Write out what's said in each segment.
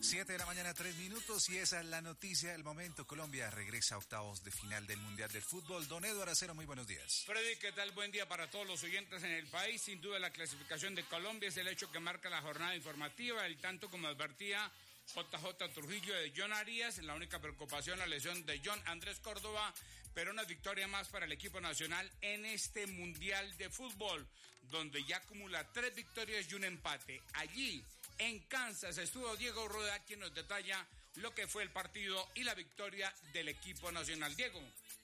7 de la mañana, 3 minutos, y esa es la noticia del momento. Colombia regresa a octavos de final del Mundial del Fútbol. Don Eduardo Acero, muy buenos días. Freddy, ¿qué tal? Buen día para todos los oyentes en el país. Sin duda la clasificación de Colombia es el hecho que marca la jornada informativa, el tanto como advertía JJ Trujillo de John Arias. La única preocupación, la lesión de John Andrés Córdoba, pero una victoria más para el equipo nacional en este Mundial de Fútbol, donde ya acumula 3 victorias y un empate. Allí en Kansas estuvo Diego Rueda, quien nos detalla lo que fue el partido y la victoria del equipo nacional. Diego.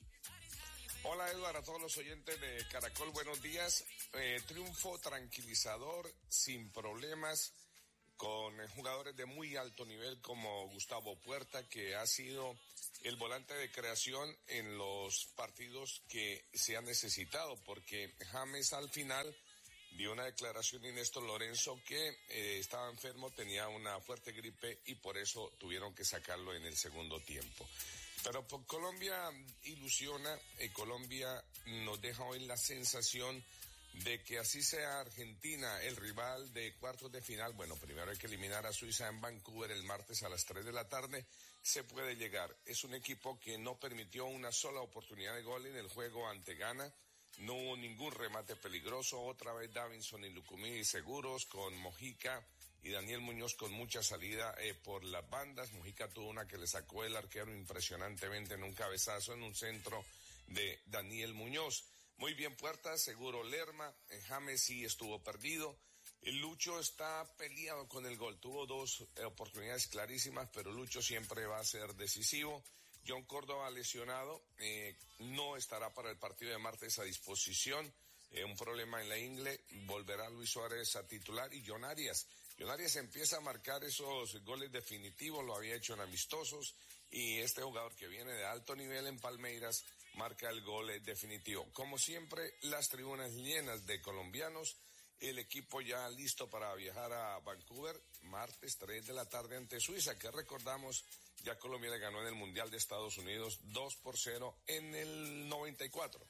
Hola Eduardo, a todos los oyentes de Caracol, buenos días. Triunfo tranquilizador, sin problemas, con jugadores de muy alto nivel como Gustavo Puerta, que ha sido el volante de creación en los partidos que se han necesitado, porque James al final dio una declaración de Néstor Lorenzo que estaba enfermo, tenía una fuerte gripe y por eso tuvieron que sacarlo en el segundo tiempo. Pero por Colombia ilusiona, Colombia nos deja hoy la sensación de que así sea Argentina el rival de cuartos de final. Bueno, primero hay que eliminar a Suiza en Vancouver el martes a las 3 de la tarde. Se puede llegar. Es un equipo que no permitió una sola oportunidad de gol en el juego ante Ghana. No hubo ningún remate peligroso. Otra vez Davinson y Lucumí seguros, con Mojica y Daniel Muñoz con mucha salida por las bandas. Mojica tuvo una que le sacó el arquero impresionantemente en un cabezazo en un centro de Daniel Muñoz. Muy bien Puerta, seguro Lerma. James sí estuvo perdido. El Lucho está peleado con el gol. Tuvo 2 oportunidades clarísimas, pero Lucho siempre va a ser decisivo. John Córdoba lesionado, no estará para el partido de martes a disposición. Un problema en la ingle. Volverá Luis Suárez a titular y John Arias. John Arias empieza a marcar esos goles definitivos, lo había hecho en amistosos, y este jugador que viene de alto nivel en Palmeiras marca el gol definitivo. Como siempre, las tribunas llenas de colombianos, el equipo ya listo para viajar a Vancouver, martes 3 de la tarde ante Suiza, que recordamos, ya Colombia le ganó en el Mundial de Estados Unidos 2-0 en el 94.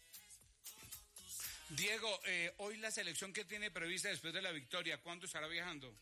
Diego, hoy la selección que tiene prevista después de la victoria, ¿cuándo estará viajando?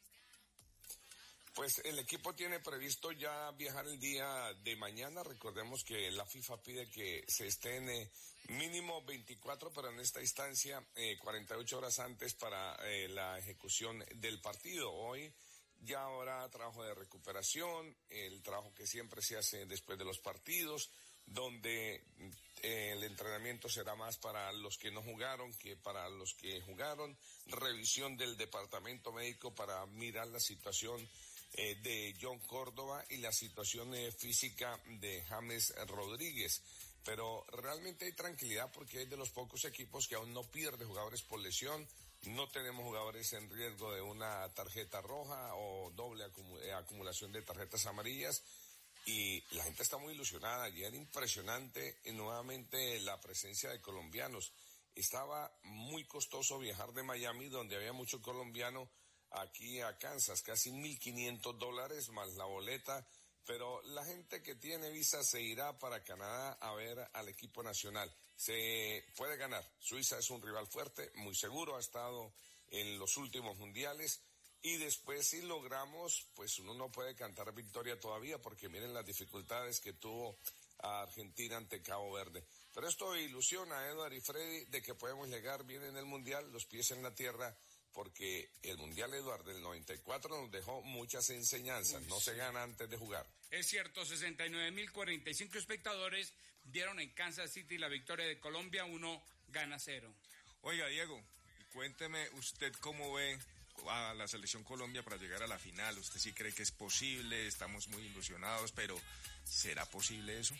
Pues el equipo tiene previsto ya viajar el día de mañana. Recordemos que la FIFA pide que se estén mínimo 24, pero en esta instancia 48 horas antes para la ejecución del partido. Hoy ya habrá trabajo de recuperación, el trabajo que siempre se hace después de los partidos, donde el entrenamiento será más para los que no jugaron que para los que jugaron, revisión del departamento médico para mirar la situación de John Córdoba y la situación física de James Rodríguez. Pero realmente hay tranquilidad porque es de los pocos equipos que aún no pierde jugadores por lesión. No tenemos jugadores en riesgo de una tarjeta roja o doble acumulación de tarjetas amarillas. Y la gente está muy ilusionada. Ayer impresionante nuevamente la presencia de colombianos. Estaba muy costoso viajar de Miami, donde había mucho colombiano, aquí a Kansas, casi $1,500 más la boleta, pero la gente que tiene visa se irá para Canadá a ver al equipo nacional. Se puede ganar. Suiza es un rival fuerte, muy seguro, ha estado en los últimos mundiales, y después si logramos, pues uno no puede cantar victoria todavía, porque miren las dificultades que tuvo a Argentina ante Cabo Verde. Pero esto ilusiona a Eduardo y Freddy de que podemos llegar bien en el mundial, los pies en la tierra, porque el Mundial, Eduardo, del 94 nos dejó muchas enseñanzas. No se gana antes de jugar. Es cierto, 69,045 espectadores vieron en Kansas City la victoria de Colombia, 1-0. Oiga, Diego, cuénteme usted cómo ve a la selección Colombia para llegar a la final. ¿Usted sí cree que es posible? Estamos muy ilusionados, pero ¿será posible eso?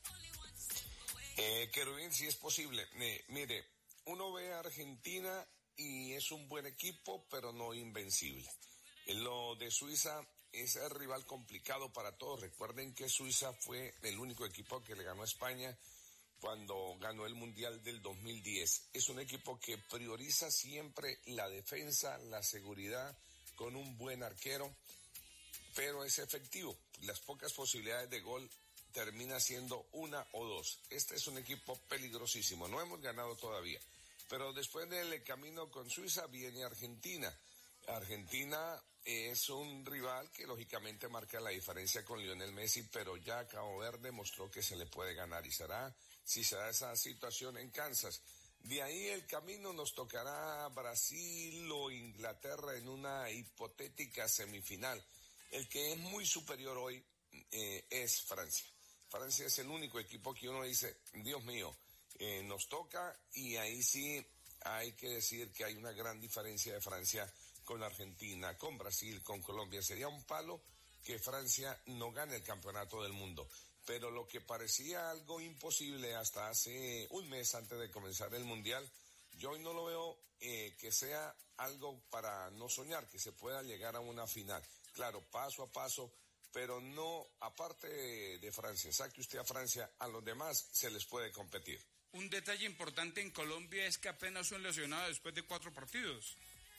Querubín, sí es posible. Mire, uno ve a Argentina y es un buen equipo, pero no invencible. Lo de Suiza es el rival complicado para todos. Recuerden que Suiza fue el único equipo que le ganó a España cuando ganó el Mundial del 2010. Es un equipo que prioriza siempre la defensa, la seguridad, con un buen arquero, pero es efectivo. Las pocas posibilidades de gol termina siendo 1 o 2. Este es un equipo peligrosísimo. No hemos ganado todavía. Pero después del camino con Suiza viene Argentina. Argentina es un rival que lógicamente marca la diferencia con Lionel Messi, pero ya Cabo Verde mostró que se le puede ganar y será, si se da esa situación en Kansas. De ahí el camino nos tocará Brasil o Inglaterra en una hipotética semifinal. El que es muy superior hoy es Francia. Francia es el único equipo que uno dice, Dios mío, nos toca, y ahí sí hay que decir que hay una gran diferencia de Francia con Argentina, con Brasil, con Colombia. Sería un palo que Francia no gane el campeonato del mundo. Pero lo que parecía algo imposible hasta hace un mes antes de comenzar el Mundial, yo hoy no lo veo que sea algo para no soñar, que se pueda llegar a una final. Claro, paso a paso, pero no, aparte de Francia, saque usted a Francia, a los demás se les puede competir. Un detalle importante en Colombia es que apenas un lesionado después de 4 partidos.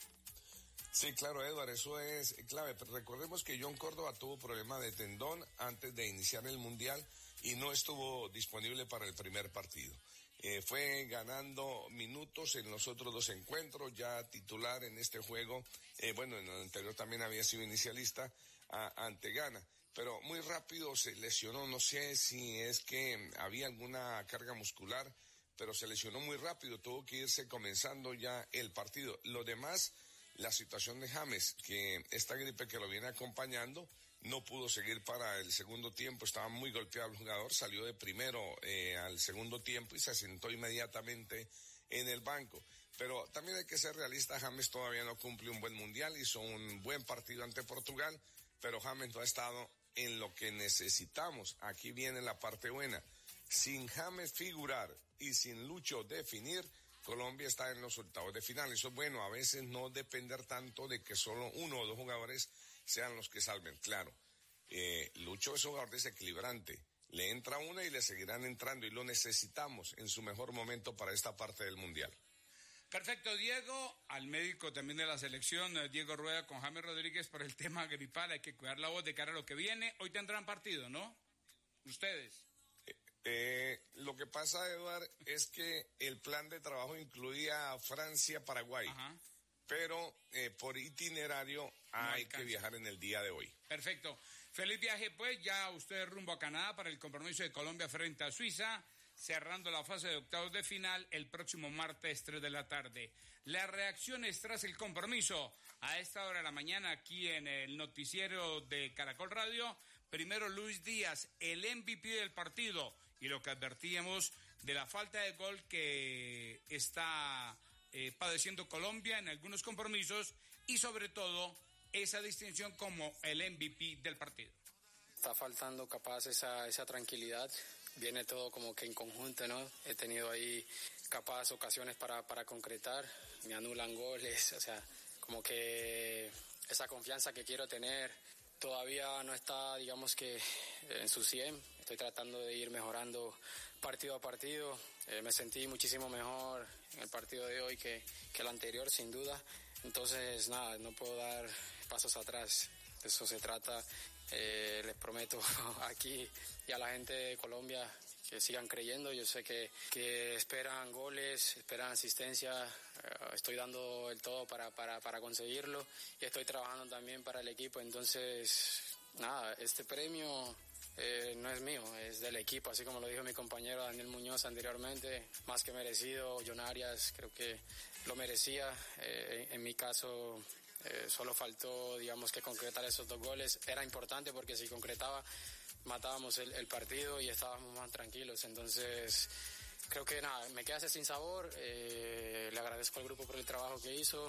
Sí, claro, Edward, eso es clave. Pero recordemos que John Córdoba tuvo problema de tendón antes de iniciar el Mundial y no estuvo disponible para el primer partido. Fue ganando minutos en los otros 2 encuentros, ya titular en este juego. Bueno, en el anterior también había sido inicialista ante Ghana. Pero muy rápido se lesionó, no sé si es que había alguna carga muscular, pero se lesionó muy rápido, tuvo que irse comenzando ya el partido. Lo demás, la situación de James, que esta gripe que lo viene acompañando, no pudo seguir para el segundo tiempo, estaba muy golpeado el jugador, salió de primero al segundo tiempo y se sentó inmediatamente en el banco. Pero también hay que ser realista, James todavía no cumple un buen mundial, hizo un buen partido ante Portugal, pero James no ha estado en lo que necesitamos. Aquí viene la parte buena. Sin James figurar y sin Lucho definir, Colombia está en los octavos de final. Eso es bueno, a veces no depender tanto de que solo 1 o 2 jugadores sean los que salven. Claro, Lucho es un jugador desequilibrante. Le entra una y le seguirán entrando y lo necesitamos en su mejor momento para esta parte del Mundial. Perfecto, Diego, al médico también de la selección, Diego Rueda, con James Rodríguez por el tema gripal. Hay que cuidar la voz de cara a lo que viene. Hoy tendrán partido, ¿no? Ustedes. Lo que pasa, Eduard, es que el plan de trabajo incluía Francia-Paraguay, pero por itinerario hay que viajar en el día de hoy. Perfecto. Feliz viaje, pues, ya usted rumbo a Canadá para el compromiso de Colombia frente a Suiza, cerrando la fase de octavos de final el próximo martes 3 de la tarde. Las reacciones tras el compromiso a esta hora de la mañana aquí en el noticiero de Caracol Radio. Primero Luis Díaz, el MVP del partido, y lo que advertíamos de la falta de gol que está padeciendo Colombia en algunos compromisos y sobre todo esa distinción como el MVP del partido. Está faltando capaz esa tranquilidad. Viene todo como que en conjunto, ¿no? He tenido ahí capaz ocasiones para concretar, me anulan goles, o sea, como que esa confianza que quiero tener todavía no está, digamos que en su 100. Estoy tratando de ir mejorando partido a partido. Me sentí muchísimo mejor en el partido de hoy que el anterior, sin duda. Entonces, nada, no puedo dar pasos atrás. De eso se trata. Les prometo aquí y a la gente de Colombia que sigan creyendo. Yo sé que esperan goles, esperan asistencia. Estoy dando el todo para conseguirlo y estoy trabajando también para el equipo. Entonces, nada, este premio no es mío, es del equipo, así como lo dijo mi compañero Daniel Muñoz anteriormente, más que merecido. John Arias creo que lo merecía. En mi caso, solo faltó, digamos, que concretar esos 2 goles. Era importante porque si concretaba, matábamos el partido y estábamos más tranquilos. Entonces, creo que nada, me quedé sin sabor. Le agradezco al grupo por el trabajo que hizo.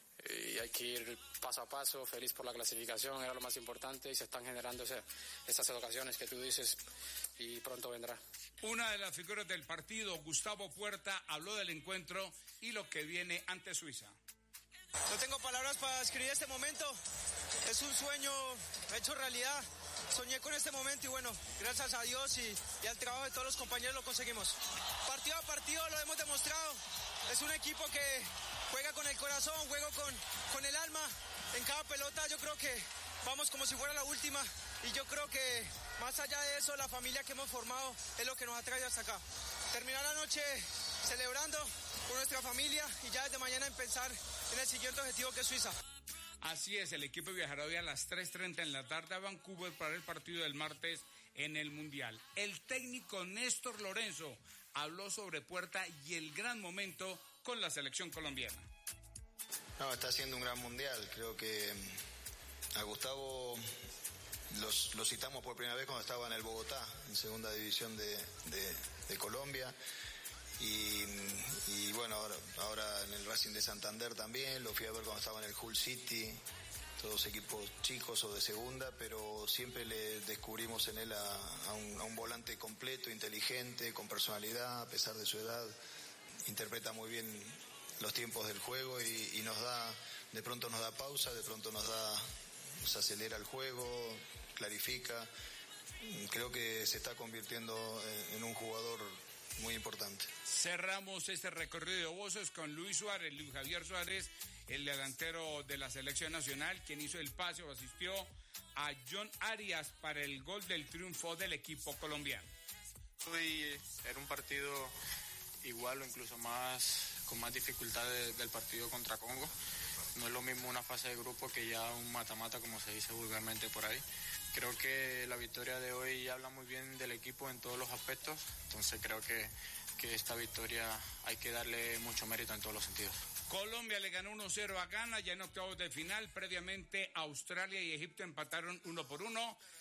Y hay que ir paso a paso, feliz por la clasificación, era lo más importante y se están generando estas ocasiones que tú dices y pronto vendrá. Una de las figuras del partido, Gustavo Puerta, habló del encuentro y lo que viene ante Suiza. No tengo palabras para describir este momento, es un sueño hecho realidad. Soñé con este momento y bueno, gracias a Dios y al trabajo de todos los compañeros lo conseguimos. Partido a partido lo hemos demostrado, es un equipo que juega con el corazón, juego con el alma. En cada pelota yo creo que vamos como si fuera la última y yo creo que más allá de eso la familia que hemos formado es lo que nos ha traído hasta acá. Terminar la noche celebrando con nuestra familia y ya desde mañana empezar en el siguiente objetivo que es Suiza. Así es, el equipo viajará hoy a las 3:30 en la tarde a Vancouver para el partido del martes en el Mundial. El técnico Néstor Lorenzo habló sobre Puerta y el gran momento con la selección colombiana. No, está haciendo un gran Mundial. Creo que a Gustavo lo citamos por primera vez cuando estaba en el Bogotá, en segunda división de Colombia. Y bueno, ahora en el Racing de Santander también, lo fui a ver cuando estaba en el Hull City, todos equipos chicos o de segunda, pero siempre le descubrimos en él a un volante completo, inteligente, con personalidad, a pesar de su edad. Interpreta muy bien los tiempos del juego y de pronto nos da pausa, de pronto nos acelera el juego, clarifica. Creo que se está convirtiendo en un jugador muy importante. Cerramos este recorrido de voces con Luis Javier Suárez, el delantero de la selección nacional, quien hizo el pase o asistió a John Arias para el gol del triunfo del equipo colombiano. Era un partido igual o incluso con más dificultad del partido contra Congo. No es lo mismo una fase de grupo que ya un mata-mata, como se dice vulgarmente por ahí. Creo que la victoria de hoy habla muy bien del equipo en todos los aspectos, entonces creo que esta victoria hay que darle mucho mérito en todos los sentidos. Colombia le ganó 1-0 a Ghana ya en octavos de final. Previamente Australia y Egipto empataron 1-1.